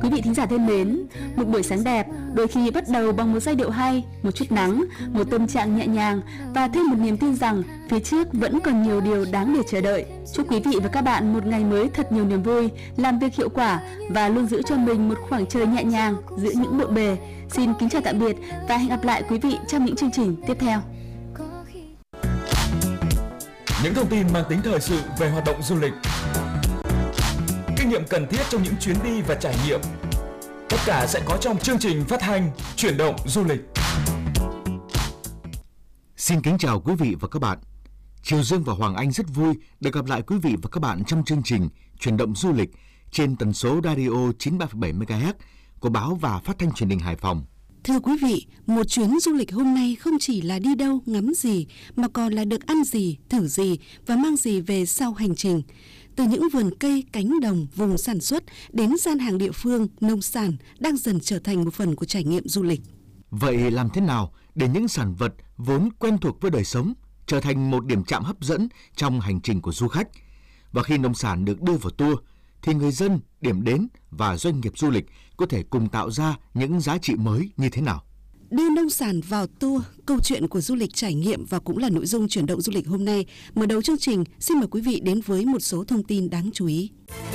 Quý vị thính giả thân mến, một buổi sáng đẹp đôi khi bắt đầu bằng một giai điệu hay, một chút nắng, một tâm trạng nhẹ nhàng và thêm một niềm tin rằng phía trước vẫn còn nhiều điều đáng để chờ đợi. Chúc quý vị và các bạn một ngày mới thật nhiều niềm vui, làm việc hiệu quả và luôn giữ cho mình một khoảng trời nhẹ nhàng giữa những bộn bề. Xin kính chào tạm biệt và hẹn gặp lại quý vị trong những chương trình tiếp theo. Những thông tin mang tính thời sự về hoạt động du lịch, kinh nghiệm cần thiết trong những chuyến đi và trải nghiệm. Tất cả sẽ có trong chương trình phát hành Chuyển động du lịch. Xin kính chào quý vị và các bạn. Triều Dương và Hoàng Anh rất vui được gặp lại quý vị và các bạn trong chương trình Chuyển động du lịch trên tần số radio 93,7 MHz của báo và phát thanh truyền hình Hải Phòng. Thưa quý vị, một chuyến du lịch hôm nay không chỉ là đi đâu, ngắm gì, mà còn là được ăn gì, thử gì và mang gì về sau hành trình. Từ những vườn cây, cánh đồng, vùng sản xuất đến gian hàng địa phương, nông sản đang dần trở thành một phần của trải nghiệm du lịch. Vậy làm thế nào để những sản vật vốn quen thuộc với đời sống trở thành một điểm chạm hấp dẫn trong hành trình của du khách? Và khi nông sản được đưa vào tour, thì người dân, điểm đến và doanh nghiệp du lịch có thể cùng tạo ra những giá trị mới như thế nào? Đưa nông sản vào tour, câu chuyện của du lịch trải nghiệm và cũng là nội dung chuyển động du lịch hôm nay. Mở đầu chương trình, xin mời quý vị đến với một số thông tin đáng chú ý.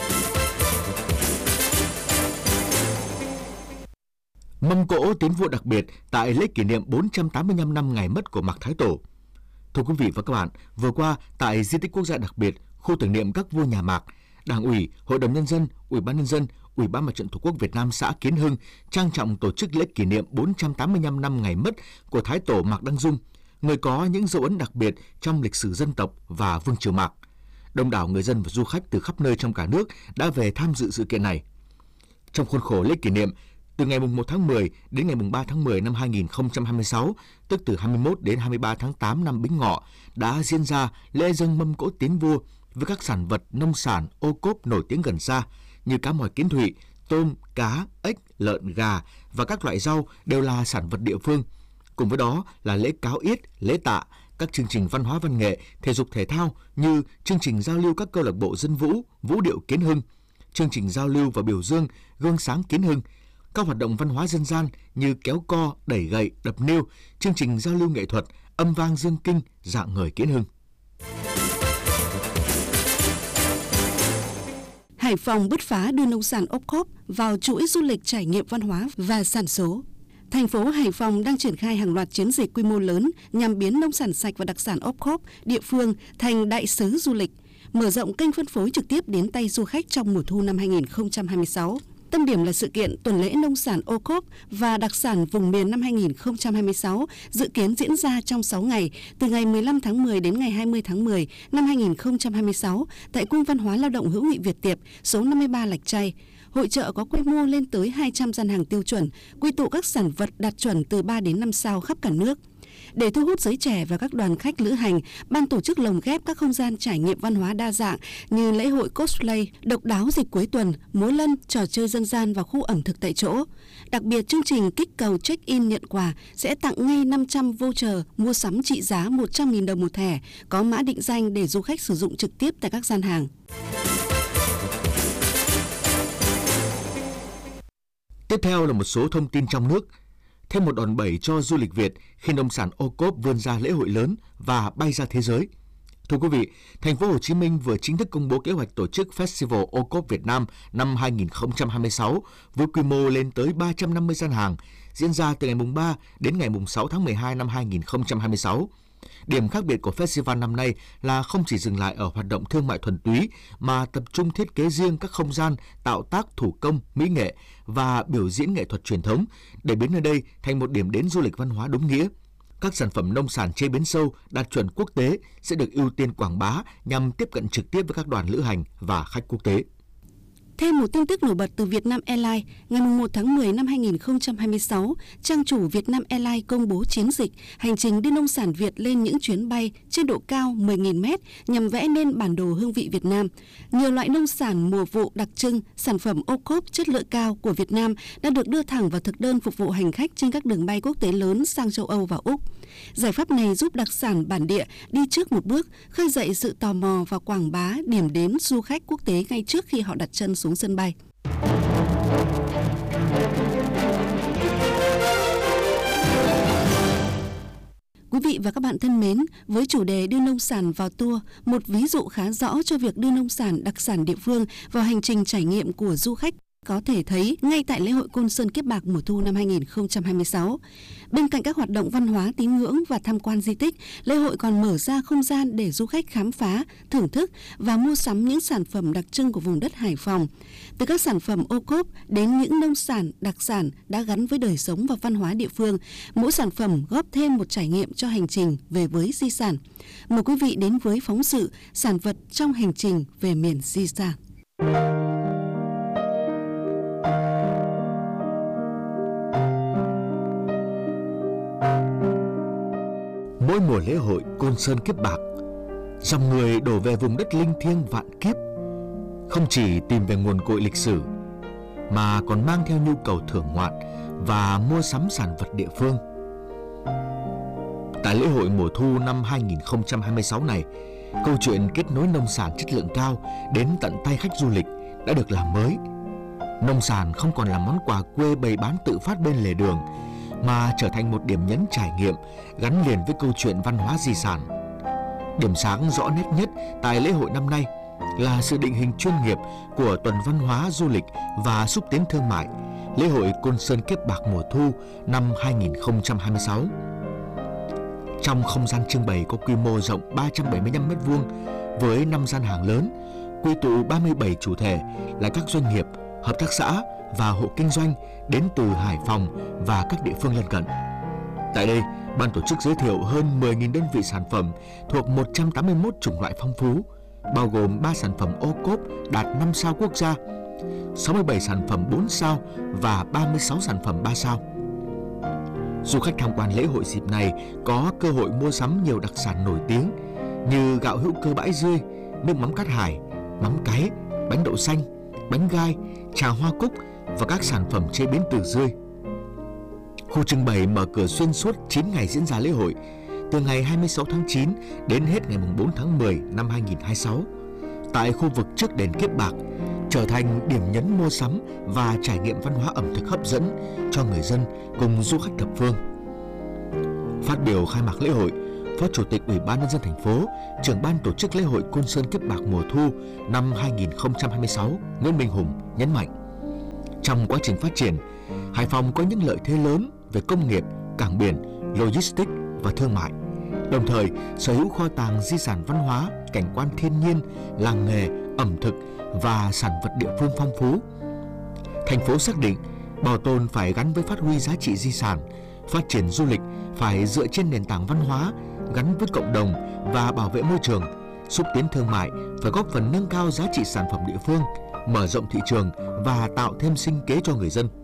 Mâm cỗ tiến vua đặc biệt tại lễ kỷ niệm 485 năm ngày mất của Mạc Thái Tổ. Thưa quý vị và các bạn, vừa qua tại di tích quốc gia đặc biệt, khu tưởng niệm các vua nhà Mạc, Đảng ủy, Hội đồng Nhân dân, Ủy ban Nhân dân, Ủy ban Mặt trận Tổ quốc Việt Nam xã Kiến Hưng trang trọng tổ chức lễ kỷ niệm 485 năm ngày mất của Thái Tổ Mạc Đăng Dung, người có những dấu ấn đặc biệt trong lịch sử dân tộc và vương triều Mạc. Đông đảo người dân và du khách từ khắp nơi trong cả nước đã về tham dự sự kiện này. Trong khuôn khổ lễ kỷ niệm, từ ngày 1 tháng 10 đến ngày 3 tháng 10 năm 2026, tức từ 21 đến 23 tháng 8 năm Bính Ngọ, đã diễn ra lễ dâng mâm cỗ tiến vua với các sản vật nông sản ô cốp nổi tiếng gần xa như cá mòi kiến thụy, tôm, cá, ếch, lợn, gà và các loại rau đều là sản vật địa phương. Cùng với đó là lễ cáo yết, lễ tạ, các chương trình văn hóa văn nghệ, thể dục thể thao như chương trình giao lưu các câu lạc bộ dân vũ, vũ điệu Kiến Hưng, chương trình giao lưu và biểu dương gương sáng Kiến Hưng, các hoạt động văn hóa dân gian như kéo co, đẩy gậy, đập nêu, chương trình giao lưu nghệ thuật, âm vang dương kinh, dạng người Kiến Hưng. Hải Phòng bứt phá đưa nông sản ô cốp vào chuỗi du lịch trải nghiệm văn hóa và sản số. Thành phố Hải Phòng đang triển khai hàng loạt chiến dịch quy mô lớn nhằm biến nông sản sạch và đặc sản ô cốp địa phương thành đại sứ du lịch, mở rộng kênh phân phối trực tiếp đến tay du khách trong mùa thu năm 2026. Tâm điểm là sự kiện tuần lễ nông sản ô cốp và đặc sản vùng miền năm 2026 dự kiến diễn ra trong 6 ngày, từ ngày 15 tháng 10 đến ngày 20 tháng 10 năm 2026 tại Cung văn hóa lao động hữu nghị Việt Tiệp, số 53 Lạch Tray. Hội chợ có quy mô lên tới 200 gian hàng tiêu chuẩn, quy tụ các sản vật đạt chuẩn từ 3 đến 5 sao khắp cả nước. Để thu hút giới trẻ và các đoàn khách lữ hành, ban tổ chức lồng ghép các không gian trải nghiệm văn hóa đa dạng như lễ hội cosplay, độc đáo dịp cuối tuần, múa lân, trò chơi dân gian và khu ẩm thực tại chỗ. Đặc biệt, chương trình kích cầu check-in nhận quà sẽ tặng ngay 500 voucher mua sắm trị giá 100.000 đồng một thẻ, có mã định danh để du khách sử dụng trực tiếp tại các gian hàng. Tiếp theo là một số thông tin trong nước. Thêm một đòn bẩy cho du lịch Việt khi nông sản ô cốp vươn ra lễ hội lớn và bay ra thế giới. Thưa quý vị, Thành phố Hồ Chí Minh vừa chính thức công bố kế hoạch tổ chức Festival ô cốp Việt Nam năm 2026 với quy mô lên tới 350 gian hàng, diễn ra từ ngày 3 đến ngày 6 tháng 12 năm 2026. Điểm khác biệt của festival năm nay là không chỉ dừng lại ở hoạt động thương mại thuần túy mà tập trung thiết kế riêng các không gian tạo tác thủ công, mỹ nghệ và biểu diễn nghệ thuật truyền thống để biến nơi đây thành một điểm đến du lịch văn hóa đúng nghĩa. Các sản phẩm nông sản chế biến sâu đạt chuẩn quốc tế sẽ được ưu tiên quảng bá nhằm tiếp cận trực tiếp với các đoàn lữ hành và khách quốc tế. Thêm một tin tức nổi bật từ Vietnam Airlines, ngày 1 tháng 10 năm 2026, trang chủ Vietnam Airlines công bố chiến dịch hành trình đưa nông sản Việt lên những chuyến bay trên độ cao 10.000 mét nhằm vẽ nên bản đồ hương vị Việt Nam. Nhiều loại nông sản mùa vụ đặc trưng, sản phẩm ô cốp chất lượng cao của Việt Nam đã được đưa thẳng vào thực đơn phục vụ hành khách trên các đường bay quốc tế lớn sang châu Âu và Úc. Giải pháp này giúp đặc sản bản địa đi trước một bước, khơi dậy sự tò mò và quảng bá điểm đến du khách quốc tế ngay trước khi họ đặt chân xuống sân bay. Quý vị và các bạn thân mến, với chủ đề đưa nông sản vào tour, một ví dụ khá rõ cho việc đưa nông sản, đặc sản địa phương vào hành trình trải nghiệm của du khách có thể thấy ngay tại lễ hội Côn Sơn Kiếp Bạc mùa thu năm 2026. Bên cạnh các hoạt động văn hóa, tín ngưỡng và tham quan di tích, lễ hội còn mở ra không gian để du khách khám phá, thưởng thức và mua sắm những sản phẩm đặc trưng của vùng đất Hải Phòng. Từ các sản phẩm ô cốp đến những nông sản, đặc sản đã gắn với đời sống và văn hóa địa phương, mỗi sản phẩm góp thêm một trải nghiệm cho hành trình về với di sản. Mời quý vị đến với phóng sự Sản vật trong hành trình về miền di sản. Mỗi mùa lễ hội Côn Sơn Kiếp Bạc, dòng người đổ về vùng đất linh thiêng vạn kiếp, không chỉ tìm về nguồn cội lịch sử, mà còn mang theo nhu cầu thưởng ngoạn và mua sắm sản vật địa phương. Tại lễ hội mùa thu năm 2026 này, câu chuyện kết nối nông sản chất lượng cao đến tận tay khách du lịch đã được làm mới. Nông sản không còn là món quà quê bày bán tự phát bên lề đường, mà trở thành một điểm nhấn trải nghiệm gắn liền với câu chuyện văn hóa di sản. Điểm sáng rõ nét nhất tại lễ hội năm nay là sự định hình chuyên nghiệp của Tuần Văn hóa Du lịch và Xúc tiến Thương mại, lễ hội Côn Sơn Kiếp Bạc mùa thu năm 2026. Trong không gian trưng bày có quy mô rộng 375 m2 với 5 gian hàng lớn, quy tụ 37 chủ thể là các doanh nghiệp, hợp tác xã và hộ kinh doanh đến từ Hải Phòng và các địa phương lân cận. Tại đây, ban tổ chức giới thiệu hơn 10.000 đơn vị sản phẩm thuộc 181 chủng loại phong phú, bao gồm 3 sản phẩm ô cốp đạt 5 sao quốc gia, 67 sản phẩm 4 sao và 36 sản phẩm 3 sao. Du khách tham quan lễ hội dịp này có cơ hội mua sắm nhiều đặc sản nổi tiếng như gạo hữu cơ Bãi Dươi, nước mắm Cát Hải, mắm cáy, bánh đậu xanh, bánh gai, trà hoa cúc và các sản phẩm chế biến từ dươi. Khu trưng bày mở cửa xuyên suốt 9 ngày diễn ra lễ hội, từ ngày 26 tháng 9 đến hết ngày 4 tháng 10 năm 2026, tại khu vực trước đền Kiếp Bạc, trở thành điểm nhấn mua sắm và trải nghiệm văn hóa ẩm thực hấp dẫn cho người dân cùng du khách thập phương. Phát biểu khai mạc lễ hội, Phó Chủ tịch Ủy ban Nhân dân thành phố, trưởng ban tổ chức lễ hội Côn Sơn Kiếp Bạc mùa thu năm 2026 Nguyễn Minh Hùng nhấn mạnh, trong quá trình phát triển, Hải Phòng có những lợi thế lớn về công nghiệp, cảng biển, logistics và thương mại, đồng thời sở hữu kho tàng di sản văn hóa, cảnh quan thiên nhiên, làng nghề, ẩm thực và sản vật địa phương phong phú. Thành phố xác định bảo tồn phải gắn với phát huy giá trị di sản, phát triển du lịch phải dựa trên nền tảng văn hóa gắn với cộng đồng và bảo vệ môi trường, xúc tiến thương mại phải góp phần nâng cao giá trị sản phẩm địa phương, mở rộng thị trường và tạo thêm sinh kế cho người dân.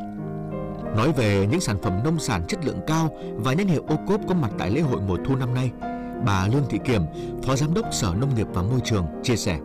Nói về những sản phẩm nông sản chất lượng cao và nhãn hiệu ô cốp có mặt tại lễ hội mùa thu năm nay, bà Lương Thị Kiểm, Phó Giám đốc Sở Nông nghiệp và Môi trường chia sẻ.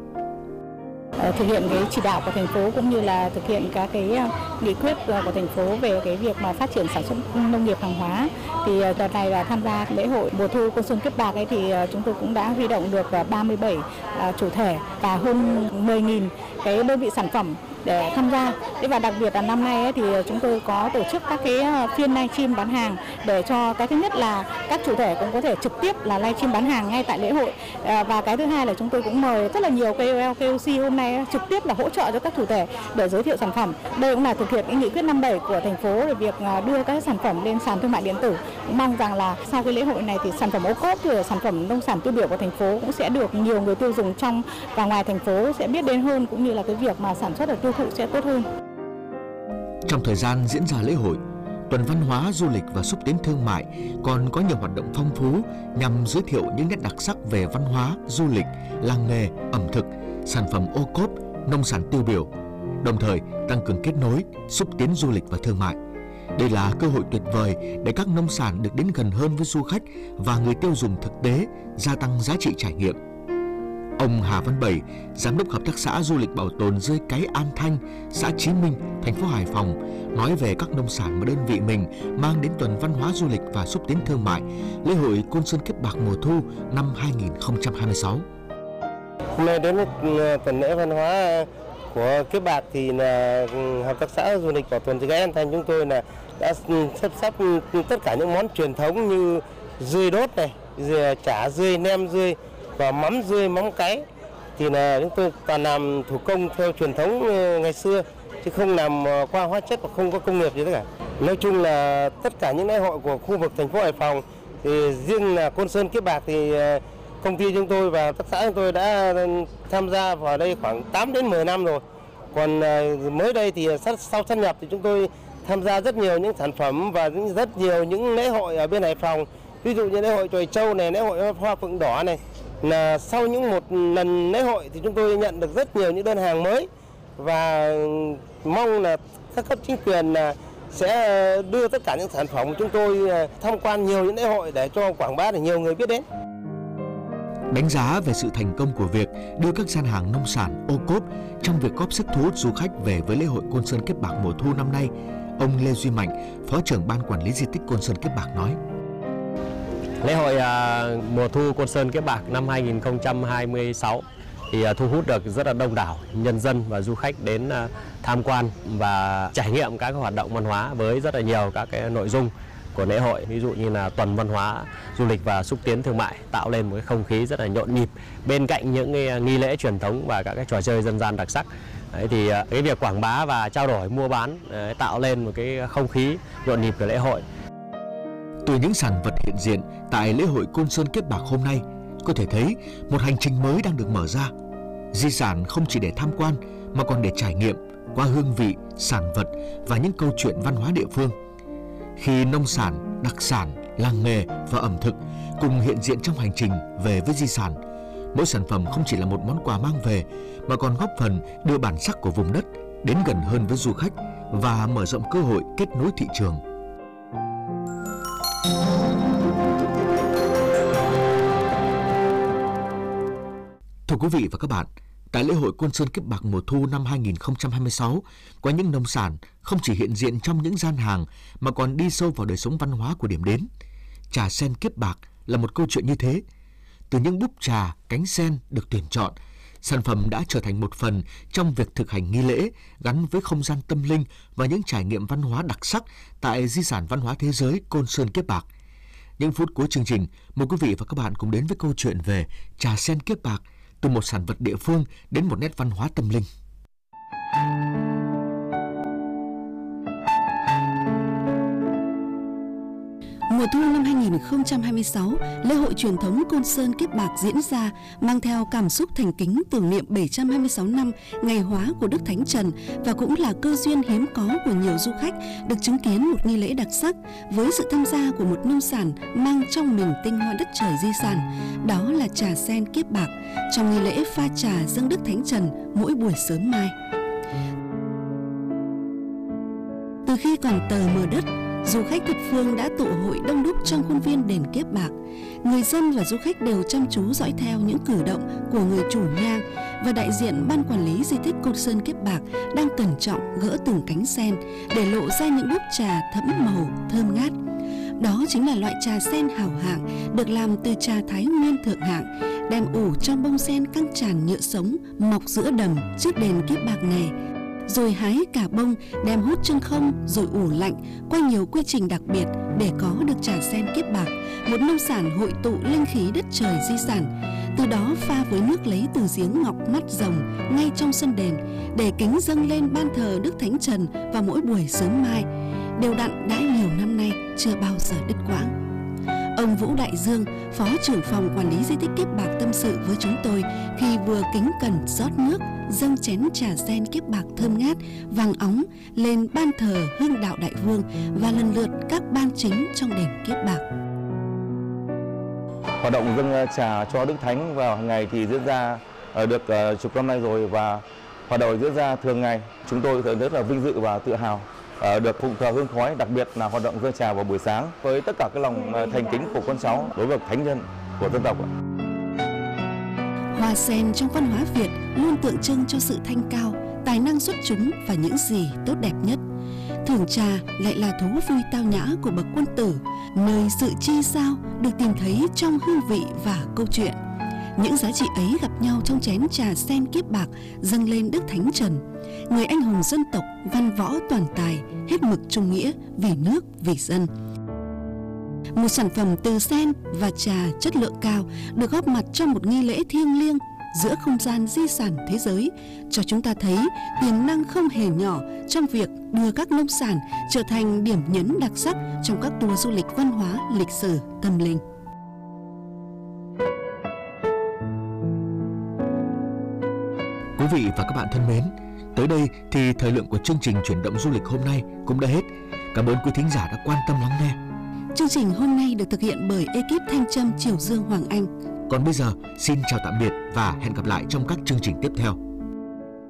Thực hiện cái chỉ đạo của thành phố cũng như là thực hiện các cái nghị quyết của thành phố về cái việc mà phát triển sản xuất nông nghiệp hàng hóa, thì đợt này là tham gia lễ hội mùa thu Côn Sơn Kiếp Bạc ấy thì chúng tôi cũng đã huy động được 37 chủ thể và hơn 10.000 cái đơn vị sản phẩm để tham gia. Và đặc biệt là năm nay ấy, thì chúng tôi có tổ chức các cái phiên livestream bán hàng để cho cái thứ nhất là các chủ thể cũng có thể trực tiếp là livestream bán hàng ngay tại lễ hội, và cái thứ hai là chúng tôi cũng mời rất là nhiều KOL, KOC hôm nay trực tiếp là hỗ trợ cho các chủ thể để giới thiệu sản phẩm. Đây cũng là thực hiện cái nghị quyết 57 của thành phố về việc đưa các sản phẩm lên sàn thương mại điện tử. Cũng mong rằng là sau cái lễ hội này thì sản phẩm ô cốp, thì sản phẩm nông sản tiêu biểu của thành phố cũng sẽ được nhiều người tiêu dùng trong và ngoài thành phố sẽ biết đến hơn, cũng như là cái việc mà sản xuất và tiêu thụ sẽ tốt hơn. Trong thời gian diễn ra lễ hội, Tuần Văn hóa Du lịch và Xúc tiến Thương mại còn có nhiều hoạt động phong phú nhằm giới thiệu những nét đặc sắc về văn hóa, du lịch, làng nghề, ẩm thực, sản phẩm ô cốp, nông sản tiêu biểu, đồng thời tăng cường kết nối, xúc tiến du lịch và thương mại. Đây là cơ hội tuyệt vời để các nông sản được đến gần hơn với du khách và người tiêu dùng thực tế, gia tăng giá trị trải nghiệm. Ông Hà Văn Bảy, Giám đốc Hợp tác xã Du lịch Bảo tồn Dươi Cáy An Thanh, xã Chí Minh, thành phố Hải Phòng, nói về các nông sản mà đơn vị mình mang đến Tuần Văn hóa Du lịch và Xúc tiến Thương mại, lễ hội Côn Sơn Kiếp Bạc mùa thu năm 2026. Hôm nay đến tuần lễ văn hóa của Kiếp Bạc thì là hợp tác xã du lịch bảo tồn Trư Cái An Thanh chúng tôi là đã sắp tất cả những món truyền thống như dươi đốt này, chả dươi, nem dươi và mắm dươi, mắm cái thì là chúng tôi toàn làm thủ công theo truyền thống ngày xưa chứ không làm qua hóa chất và không có công nghiệp gì tất cả. Nói chung là tất cả những lễ hội của khu vực thành phố Hải Phòng thì riêng là Côn Sơn Kiếp Bạc thì công ty chúng tôi và hợp tác xã chúng tôi đã tham gia vào đây khoảng 8 đến 10 năm rồi. Còn mới đây thì sau sát nhập thì chúng tôi tham gia rất nhiều những sản phẩm và rất nhiều những lễ hội ở bên Hải Phòng. Ví dụ như lễ hội chòi trâu này, lễ hội hoa phượng đỏ này. Là sau những một lần lễ hội thì chúng tôi nhận được rất nhiều những đơn hàng mới và mong là các cấp chính quyền sẽ đưa tất cả những sản phẩm của chúng tôi tham quan nhiều những lễ hội để cho quảng bá để nhiều người biết đến. Đánh giá về sự thành công của việc đưa các gian hàng nông sản ô cốp trong việc góp sức thu hút du khách về với lễ hội Côn Sơn Kiếp Bạc mùa thu năm nay, ông Lê Duy Mạnh, Phó trưởng Ban Quản lý Di tích Côn Sơn Kiếp Bạc nói. Lễ hội mùa thu Côn Sơn Kiếp Bạc năm 2026 thì thu hút được rất là đông đảo nhân dân và du khách đến tham quan và trải nghiệm các hoạt động văn hóa với rất là nhiều các cái nội dung của lễ hội, ví dụ như là tuần văn hóa du lịch và xúc tiến thương mại, tạo lên một cái không khí rất là nhộn nhịp bên cạnh những nghi lễ truyền thống và các cái trò chơi dân gian đặc sắc. Đấy, thì cái việc quảng bá và trao đổi mua bán tạo lên một cái không khí nhộn nhịp của lễ hội. Từ những sản vật hiện diện tại lễ hội Côn Sơn Kiếp Bạc hôm nay, có thể thấy một hành trình mới đang được mở ra. Di sản không chỉ để tham quan mà còn để trải nghiệm qua hương vị, sản vật và những câu chuyện văn hóa địa phương. Khi nông sản, đặc sản, làng nghề và ẩm thực cùng hiện diện trong hành trình về với di sản, mỗi sản phẩm không chỉ là một món quà mang về mà còn góp phần đưa bản sắc của vùng đất đến gần hơn với du khách và mở rộng cơ hội kết nối thị trường. Thưa quý vị và các bạn, tại lễ hội Côn Sơn Kiếp Bạc mùa thu năm 2026, có những nông sản không chỉ hiện diện trong những gian hàng mà còn đi sâu vào đời sống văn hóa của điểm đến. Trà sen Kiếp Bạc là một câu chuyện như thế. Từ những búp trà, cánh sen được tuyển chọn, sản phẩm đã trở thành một phần trong việc thực hành nghi lễ gắn với không gian tâm linh và những trải nghiệm văn hóa đặc sắc tại Di sản Văn hóa Thế giới Côn Sơn Kiếp Bạc. Những phút cuối chương trình, mời quý vị và các bạn cùng đến với câu chuyện về trà sen Kiếp Bạc, từ một sản vật địa phương đến một nét văn hóa tâm linh. Mùa thu năm 2026, lễ hội truyền thống Côn Sơn Kiếp Bạc diễn ra mang theo cảm xúc thành kính tưởng niệm 726 năm ngày hóa của Đức Thánh Trần và cũng là cơ duyên hiếm có của nhiều du khách được chứng kiến một nghi lễ đặc sắc với sự tham gia của một nông sản mang trong mình tinh hoa đất trời di sản, đó là trà sen Kiếp Bạc trong nghi lễ pha trà dâng Đức Thánh Trần mỗi buổi sớm mai. Từ khi còn tờ mờ đất, du khách thập phương đã tụ hội đông đúc trong khuôn viên đền Kiếp Bạc. Người dân và du khách đều chăm chú dõi theo những cử động của người chủ nhang và đại diện Ban Quản lý Di tích Côn Sơn Kiếp Bạc đang cẩn trọng gỡ từng cánh sen để lộ ra những búp trà thẫm màu, thơm ngát. Đó chính là loại trà sen hảo hạng được làm từ trà Thái Nguyên thượng hạng, đem ủ trong bông sen căng tràn nhựa sống mọc giữa đầm trước đền Kiếp Bạc này. Rồi hái cả bông đem hút chân không rồi ủ lạnh qua nhiều quy trình đặc biệt để có được trà sen Kiếp Bạc, một nông sản hội tụ linh khí đất trời di sản. Từ đó pha với nước lấy từ giếng ngọc mắt rồng ngay trong sân đền để kính dâng lên ban thờ Đức Thánh Trần vào mỗi buổi sớm mai, đều đặn đã nhiều năm nay chưa bao giờ đứt quãng. Ông Vũ Đại Dương, Phó trưởng phòng quản lý di tích Kiếp Bạc tâm sự với chúng tôi khi vừa kính cẩn rót nước dâng chén trà sen Kiếp Bạc thơm ngát, vàng óng lên ban thờ Hương Đạo Đại Vương và lần lượt các ban chính trong đền Kiếp Bạc. Hoạt động dâng trà cho Đức Thánh vào hàng ngày thì diễn ra được chục năm nay rồi, và hoạt động diễn ra thường ngày. Chúng tôi rất là vinh dự và tự hào được phụng thờ hương khói, đặc biệt là hoạt động dâng trà vào buổi sáng với tất cả cái lòng thành kính của con cháu đối với thánh nhân của dân tộc. Hoa sen trong văn hóa Việt luôn tượng trưng cho sự thanh cao, tài năng xuất chúng và những gì tốt đẹp nhất. Thưởng trà lại là thú vui tao nhã của bậc quân tử, nơi sự chi sao được tìm thấy trong hương vị và câu chuyện. Những giá trị ấy gặp nhau trong chén trà sen kiếp bạc dâng lên Đức Thánh Trần, người anh hùng dân tộc, văn võ toàn tài, hết mực trung nghĩa, vì nước, vì dân. Một sản phẩm từ sen và trà chất lượng cao được góp mặt trong một nghi lễ thiêng liêng giữa không gian di sản thế giới, cho chúng ta thấy tiềm năng không hề nhỏ trong việc đưa các nông sản trở thành điểm nhấn đặc sắc trong các tour du lịch văn hóa, lịch sử, tâm linh. Quý vị và các bạn thân mến, tới đây thì thời lượng của chương trình Chuyển động du lịch hôm nay cũng đã hết. Cảm ơn quý thính giả đã quan tâm lắng nghe. Chương trình hôm nay được thực hiện bởi ekip Thanh Trâm, Triều Dương, Hoàng Anh. Còn bây giờ, xin chào tạm biệt và hẹn gặp lại trong các chương trình tiếp theo.